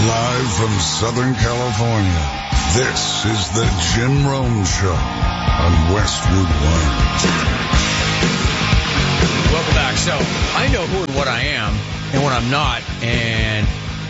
Live from Southern California, this is the Jim Rome Show on Westwood One. Welcome back. So, I know who and what I am and what I'm not, and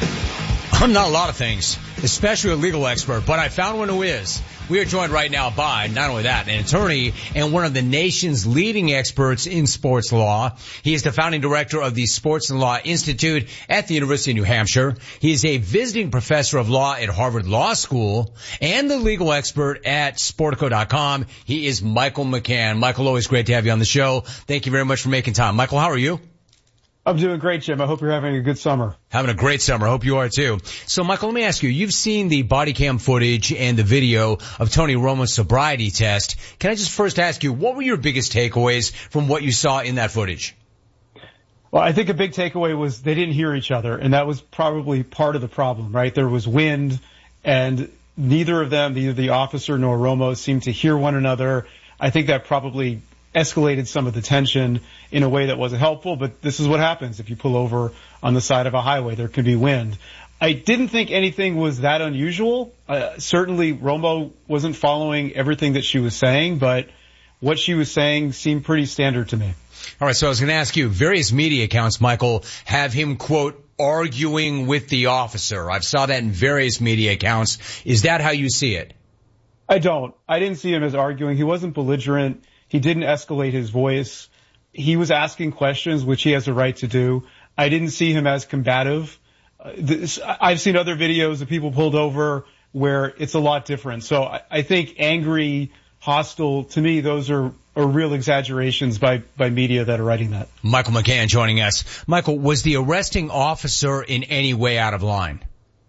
I'm not a lot of things, especially a legal expert, but I found one who is. We are joined right now by, not only that, an attorney and one of the nation's leading experts in sports law. He is the founding director of the Sports and Law Institute at the University of New Hampshire. He is a visiting professor of law at Harvard Law School and the legal expert at Sportico.com. He is Michael McCann. Michael, always great to have you on the show. Thank you very much for making time. Michael, how are you? I'm doing great, Jim. I hope you're having a good summer. Having a great summer. I hope you are too. So, Michael, let me ask you, you've seen the body cam footage and the video of Tony Romo's sobriety test. Can I just first ask you, what were your biggest takeaways from what you saw in that footage? Well, I think a big takeaway was they didn't hear each other, and that was probably part of the problem, right? There was wind, and neither of them, neither the officer nor Romo, seemed to hear one another. I think that probably escalated some of the tension in a way that wasn't helpful, but this is what happens if you pull over on the side of a highway. There can be wind. I didn't think anything was that unusual. Certainly Romo wasn't following everything that she was saying, but what she was saying seemed pretty standard to me. All right, so I was going to ask you, various media accounts, Michael, have him, quote, arguing with the officer. I've saw that in various media accounts. Is that how you see it? I don't. I didn't see him as arguing. He wasn't belligerent. He didn't escalate his voice. He was asking questions, which he has a right to do. I didn't see him as combative. I've seen other videos of people pulled over where it's a lot different. So I think angry, hostile, to me, those are real exaggerations by media that are writing that. Michael McCann joining us. Michael, was the arresting officer in any way out of line?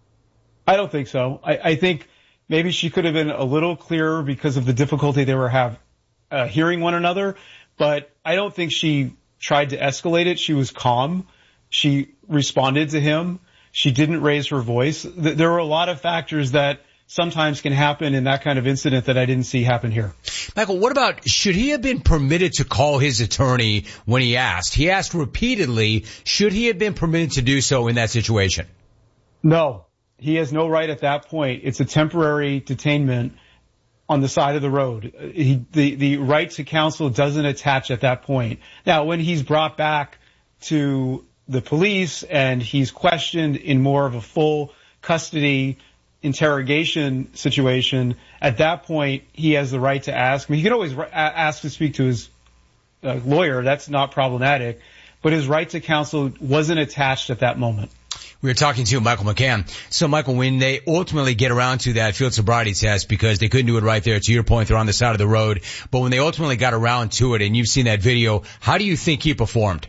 I don't think so. I think maybe she could have been a little clearer because of the difficulty they were hearing one another, but I don't think she tried to escalate it. She was calm. She responded to him. She didn't raise her voice. There were a lot of factors that sometimes can happen in that kind of incident that I didn't see happen here. Michael, what about, should he have been permitted to call his attorney when he asked? He asked repeatedly, should he have been permitted to do so in that situation? No, he has no right at that point. It's a temporary detainment on the side of the road. The right to counsel doesn't attach at that point. Now, when he's brought back to the police and he's questioned in more of a full custody interrogation situation, at that point, he has the right to ask. I mean, he can always ask to speak to his lawyer. That's not problematic. But his right to counsel wasn't attached at that moment. We were talking to Michael McCann. So, Michael, when they ultimately get around to that field sobriety test, because they couldn't do it right there, to your point, they're on the side of the road, but when they ultimately got around to it, and you've seen that video, how do you think he performed?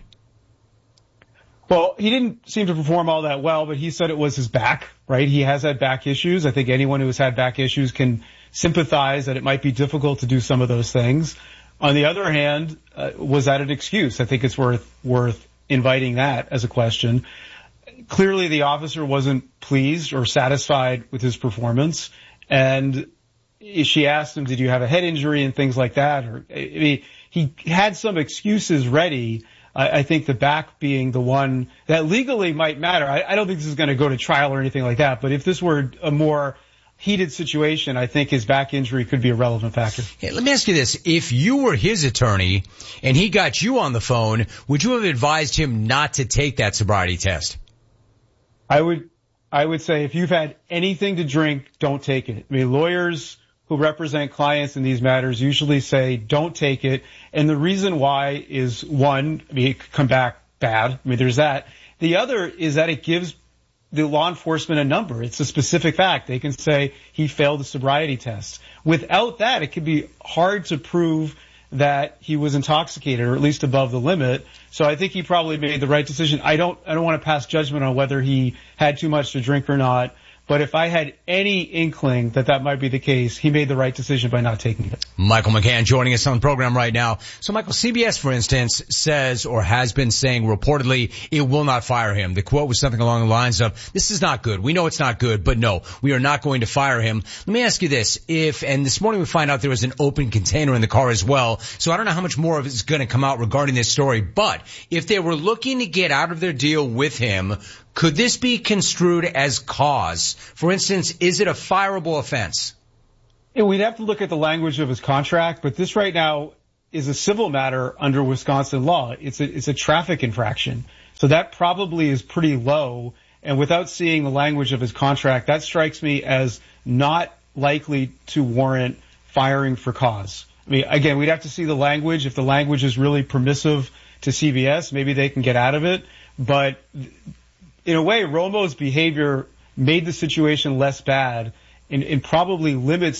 Well, he didn't seem to perform all that well, but he said it was his back, right? He has had back issues. I think anyone who has had back issues can sympathize that it might be difficult to do some of those things. On the other hand, was that an excuse? I think it's worth inviting that as a question. Clearly, the officer wasn't pleased or satisfied with his performance, and she asked him, did you have a head injury and things like that? Or, I mean, he had some excuses ready. I think the back being the one that legally might matter. I don't think this is going to go to trial or anything like that, but if this were a more heated situation, I think his back injury could be a relevant factor. Hey, let me ask you this. If you were his attorney and he got you on the phone, would you have advised him not to take that sobriety test? I would say if you've had anything to drink, don't take it. I mean, lawyers who represent clients in these matters usually say don't take it. And the reason why is, one, I mean, it could come back bad. I mean, there's that. The other is that it gives the law enforcement a number. It's a specific fact. They can say he failed the sobriety test. Without that, it could be hard to prove that he was intoxicated, or at least above the limit. So I think he probably made the right decision. I don't want to pass judgment on whether he had too much to drink or not. But if I had any inkling that that might be the case, he made the right decision by not taking it. Michael McCann joining us on the program right now. So, Michael, CBS, for instance, says or has been saying reportedly it will not fire him. The quote was something along the lines of, this is not good. We know it's not good, but no, we are not going to fire him. Let me ask you this. And this morning we find out there was an open container in the car as well. So I don't know how much more of it is going to come out regarding this story. But if they were looking to get out of their deal with him, Could this be construed as cause? For instance, is it a fireable offense? Yeah, we'd have to look at the language of his contract, but this right now is a civil matter under Wisconsin law. It's a traffic infraction. So that probably is pretty low. And without seeing the language of his contract, that strikes me as not likely to warrant firing for cause. I mean, again, we'd have to see the language. If the language is really permissive to CBS, maybe they can get out of it. But in a way, Romo's behavior made the situation less bad and probably limits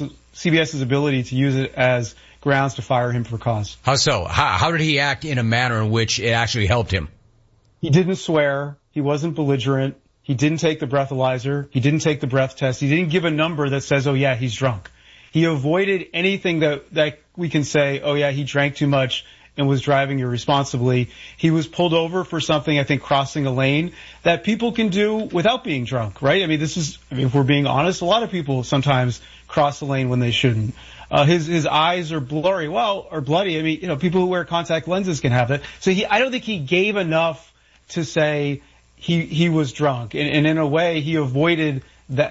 CBS's ability to use it as grounds to fire him for cause. How so? How did he act in a manner in which it actually helped him? He didn't swear. He wasn't belligerent. He didn't take the breathalyzer. He didn't take the breath test. He didn't give a number that says, oh yeah, he's drunk. He avoided anything that we can say, oh yeah, he drank too much and was driving irresponsibly. He was pulled over for something, I think, crossing a lane that people can do without being drunk, right? I mean, if we're being honest, a lot of people sometimes cross the lane when they shouldn't. His eyes are blurry, or bloody. I mean, people who wear contact lenses can have that. So I don't think he gave enough to say he was drunk. And in a way, he avoided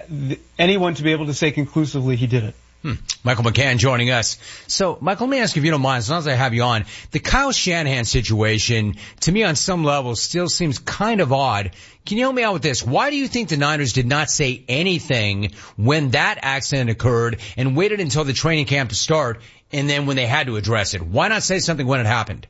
anyone to be able to say conclusively he did it. Michael McCann joining us. So, Michael, let me ask you if you don't mind, as long as I have you on, the Kyle Shanahan situation, to me on some level, still seems kind of odd. Can you help me out with this? Why do you think the Niners did not say anything when that accident occurred and waited until the training camp to start and then when they had to address it? Why not say something when it happened?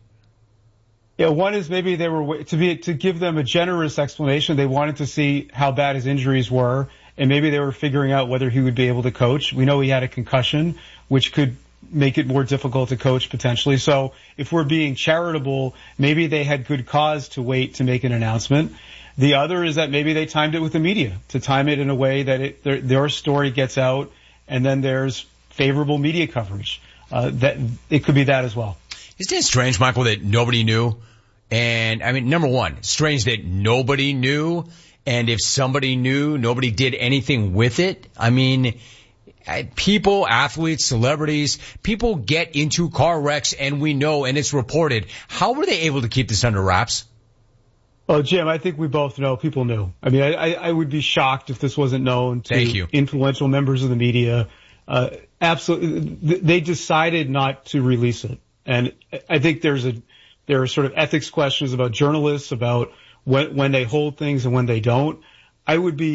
Yeah, one is maybe they were to give them a generous explanation. They wanted to see how bad his injuries were, and maybe they were figuring out whether he would be able to coach. We know he had a concussion, which could make it more difficult to coach potentially. So if we're being charitable, maybe they had good cause to wait to make an announcement. The other is that maybe they timed it with the media, to time it in a way that their story gets out, and then there's favorable media coverage. That it could be that as well. Isn't it strange, Michael, that nobody knew? And, I mean, number one, strange that nobody knew, and if somebody knew, nobody did anything with it. I mean, people, athletes, celebrities, people get into car wrecks, and we know, and it's reported. How were they able to keep this under wraps? Well, Jim, I think we both know people knew. I mean, I would be shocked if this wasn't known to influential members of the media. Absolutely. They decided not to release it. And I think there are sort of ethics questions about journalists, about when they hold things and when they don't. I would bet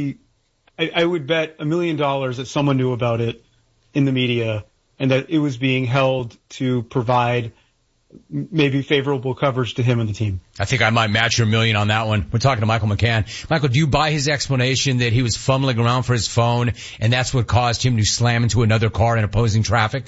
$1 million that someone knew about it in the media and that it was being held to provide maybe favorable coverage to him and the team. I think I might match your $1 million on that one. We're talking to Michael McCann. Michael, do you buy his explanation that he was fumbling around for his phone and that's what caused him to slam into another car in opposing traffic?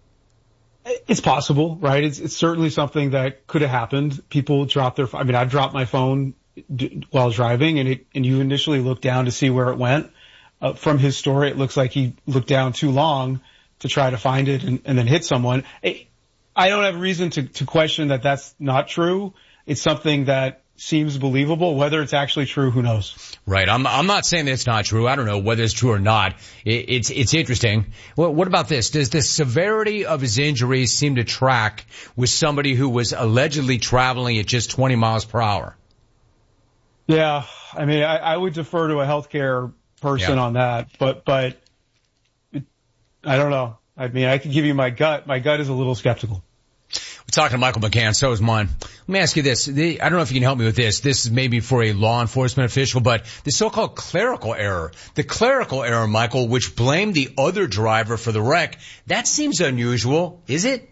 It's possible, right? It's certainly something that could have happened. People drop I've dropped my phone while driving and you initially look down to see where it went. From his story, it looks like he looked down too long to try to find it and then hit someone. I don't have reason to question that that's not true. It's something that seems believable. Whether it's actually true, who knows? Right. I'm not saying that it's not true. I don't know whether it's true or not. It's interesting. What about this? Does the severity of his injuries seem to track with somebody who was allegedly traveling at just 20 miles per hour? Yeah. I mean, I would defer to a healthcare person on that, but I don't know. I mean, I could give you my gut. My gut is a little skeptical. We're talking to Michael McCann, so is mine. Let me ask you this. I don't know if you can help me with this. This is maybe for a law enforcement official, but the so-called clerical error. The clerical error, Michael, which blamed the other driver for the wreck, that seems unusual. Is it?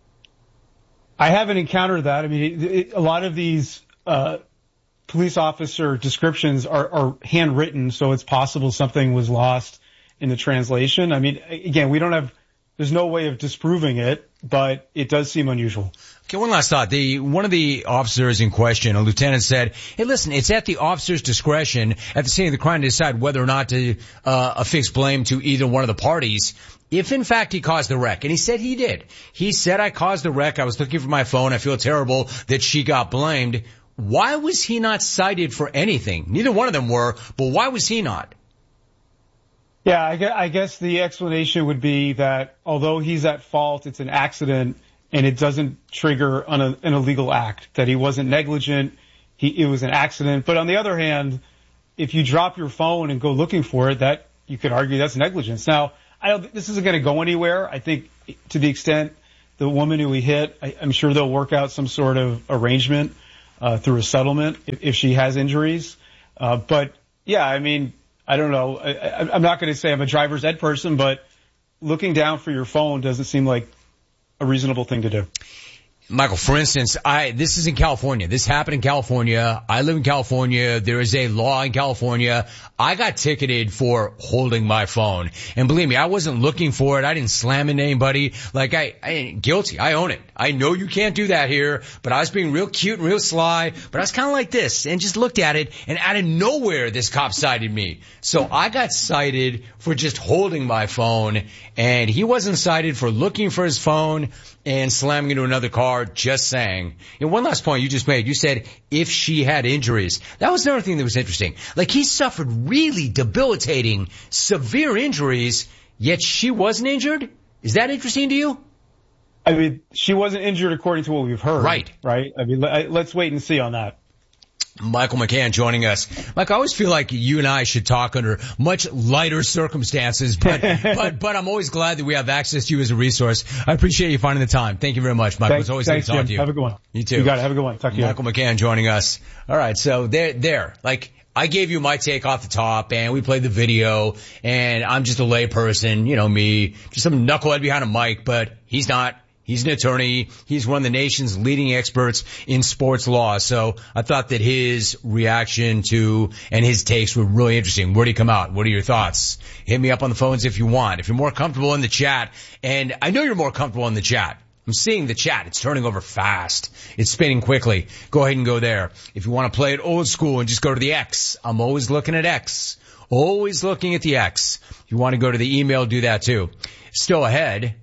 I haven't encountered that. I mean, a lot of these police officer descriptions are handwritten, so it's possible something was lost in the translation. I mean, again, there's no way of disproving it, but it does seem unusual. Okay, one last thought. One of the officers in question, a lieutenant, said, hey, listen, it's at the officer's discretion at the scene of the crime to decide whether or not to affix blame to either one of the parties if, in fact, he caused the wreck. And he said he did. He said, I caused the wreck. I was looking for my phone. I feel terrible that she got blamed. Why was he not cited for anything? Neither one of them were, but why was he not? Yeah, I guess the explanation would be that although he's at fault, it's an accident and it doesn't trigger an illegal act, that he wasn't negligent. it was an accident. But on the other hand, if you drop your phone and go looking for it, that you could argue that's negligence. Now, this isn't going to go anywhere. I think to the extent the woman who he hit, I'm sure they'll work out some sort of arrangement through a settlement if she has injuries. But yeah, I mean, I don't know. I'm not going to say I'm a driver's ed person, but looking down for your phone doesn't seem like a reasonable thing to do. Michael, for instance, this is in California. This happened in California. I live in California. There is a law in California. I got ticketed for holding my phone. And believe me, I wasn't looking for it. I didn't slam into anybody. Like, I ain't guilty. I own it. I know you can't do that here, but I was being real cute and real sly. But I was kind of like this and just looked at it, and out of nowhere, this cop cited me. So I got cited for just holding my phone, and he wasn't cited for looking for his phone and slamming into another car, just saying. And one last point you just made, you said if she had injuries. That was another thing that was interesting. Like, he suffered really debilitating, severe injuries, yet she wasn't injured? Is that interesting to you? I mean, she wasn't injured according to what we've heard. Right. Right? I mean, let's wait and see on that. Michael McCann joining us. Mike, I always feel like you and I should talk under much lighter circumstances, but I'm always glad that we have access to you as a resource. I appreciate you finding the time. Thank you very much, Michael. It's always good to talk to you. Have a good one. You too. You got it. Have a good one. Talk to you. Michael McCann joining us. All right. So there, like, I gave you my take off the top, and we played the video, and I'm just a lay person, you know me, just some knucklehead behind a mic, but he's not. He's an attorney. He's one of the nation's leading experts in sports law. So I thought that his reaction to and his takes were really interesting. Where'd he come out? What are your thoughts? Hit me up on the phones if you want. If you're more comfortable in the chat, and I know you're more comfortable in the chat. I'm seeing the chat. It's turning over fast. It's spinning quickly. Go ahead and go there. If you want to play it old school and just go to the X, I'm always looking at X. Always looking at the X. If you want to go to the email, do that too. Still ahead.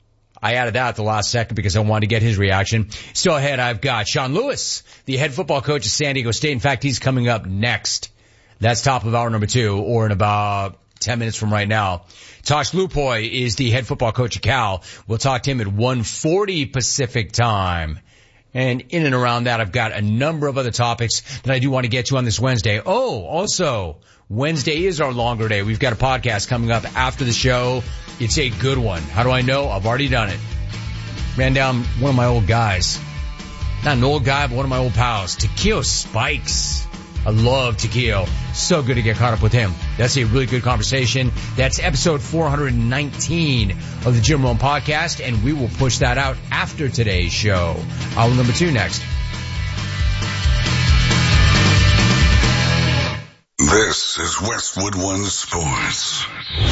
I added that at the last second because I wanted to get his reaction. Still ahead, I've got Sean Lewis, the head football coach of San Diego State. In fact, he's coming up next. That's top of hour number 2, or in about 10 minutes from right now. Tosh Lupoy is the head football coach of Cal. We'll talk to him at 1:40 Pacific time. And in and around that, I've got a number of other topics that I do want to get to on this Wednesday. Oh, also, Wednesday is our longer day. We've got a podcast coming up after the show. It's a good one. How do I know? I've already done it. Ran down one of my old guys. Not an old guy, but one of my old pals. Takeo Spikes. I love Takeo. So good to get caught up with him. That's a really good conversation. That's episode 419 of the Jim Rome podcast, and we will push that out after today's show. Hour number 2 next. This is Westwood One Sports.